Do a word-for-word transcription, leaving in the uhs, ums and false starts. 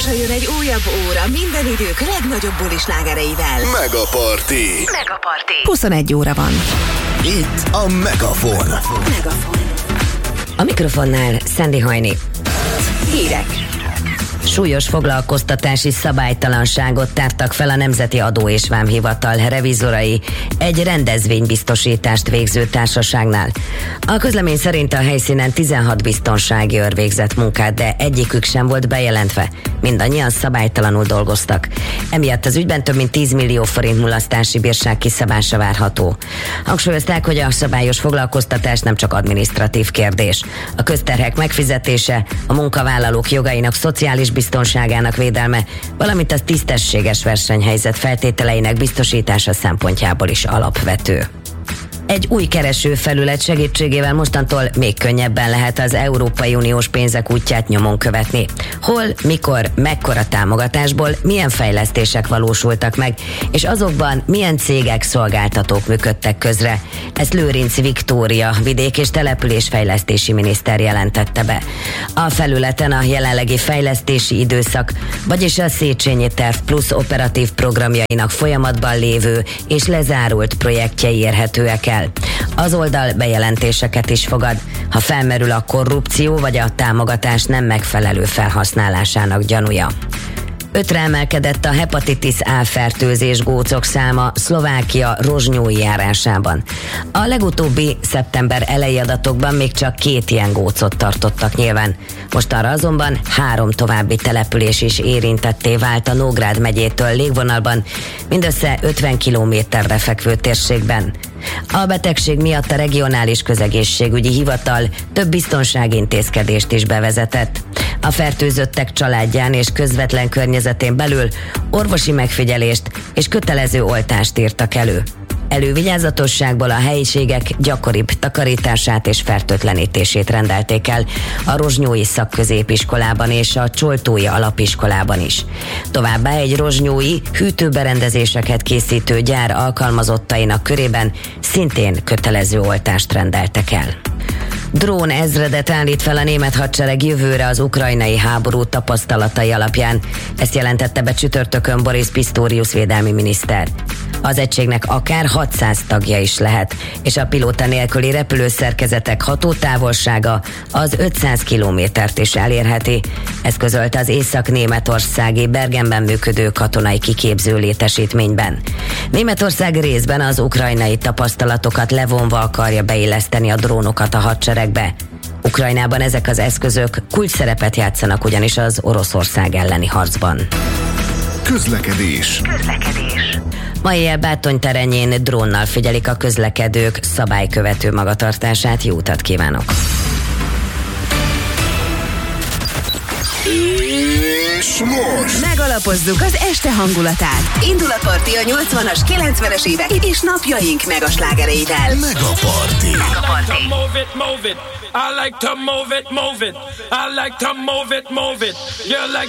Hamarosan jön egy újabb óra minden idők legnagyobb bulislágereivel. Megaparty. Megaparty. huszonegy óra van. Itt a Megafon. Megafon. A mikrofonnál Szendi Hajni. Hírek. Súlyos foglalkoztatási szabálytalanságot tártak fel a Nemzeti Adó és Vámhivatal revizorai egy rendezvénybiztosítást végző társaságnál. A közlemény szerint a helyszínen tizenhat biztonsági őr végzett munkát, de egyikük sem volt bejelentve. Mindannyian szabálytalanul dolgoztak. Emiatt az ügyben több mint tíz millió forint mulasztási bírság kiszabása várható. Hangsúlyozták, hogy a szabályos foglalkoztatás nem csak adminisztratív kérdés. A közterhek megfizetése, a munkavállalók jogainak szociális biztonságának védelme, valamint a tisztességes versenyhelyzet feltételeinek biztosítása szempontjából is alapvető. Egy új keresőfelület segítségével mostantól még könnyebben lehet az Európai Uniós pénzek útját nyomon követni. Hol, mikor, mekkora támogatásból milyen fejlesztések valósultak meg, és azokban milyen cégek, szolgáltatók működtek közre. Ezt Lőrinc Viktória, vidék- és településfejlesztési miniszter jelentette be. A felületen a jelenlegi fejlesztési időszak, vagyis a Széchenyi Terv Plusz operatív programjainak folyamatban lévő és lezárult projektjei érhetőek el. Az oldal bejelentéseket is fogad, ha felmerül a korrupció vagy a támogatás nem megfelelő felhasználásának gyanúja. Ötre emelkedett a hepatitis A fertőzés gócok száma Szlovákia Rozsnyói járásában. A legutóbbi szeptember elejé adatokban még csak két ilyen gócot tartottak nyilván. Mostanra azonban három további település is érintetté vált a Nógrád megyétől légvonalban, mindössze ötven kilométerre fekvő térségben. A betegség miatt a regionális közegészségügyi hivatal több biztonsági intézkedést is bevezetett. A fertőzöttek családján és közvetlen környezetén belül orvosi megfigyelést és kötelező oltást írtak elő. Elővigyázatosságból a helyiségek gyakoribb takarítását és fertőtlenítését rendelték el a Rozsnyói szakközépiskolában és a Csoltói alapiskolában is. Továbbá egy rozsnyói hűtőberendezéseket készítő gyár alkalmazottainak körében szintén kötelező oltást rendeltek el. Drón ezredet állít fel a német hadsereg jövőre az ukrajnai háború tapasztalatai alapján. Ezt jelentette be csütörtökön Boris Pistorius védelmi miniszter. Az egységnek akár hatszáz tagja is lehet, és a pilóta nélküli repülőszerkezetek hatótávolsága az ötszáz kilométert is elérheti. Ezt közölte az észak-németországi Bergenben működő katonai kiképző létesítményben. Németország részben az ukrajnai tapasztalatokat levonva akarja beilleszteni a drónokat a hadseregbe. Ukrajnában ezek az eszközök kulcsszerepet játszanak ugyanis az Oroszország elleni harcban. Közlekedés. Közlekedés. Ma éjjel Bátony terenyén drónnal figyelik a közlekedők szabálykövető magatartását. Jó utat kívánok! És most Megalapozzuk az este hangulatát. Indul a parti a nyolcvanas, kilencvenes évek és napjaink megaslágereivel. Megaparty. Megaparty. Move it, move it. I like to move it, move it. I like to move it, move it. You like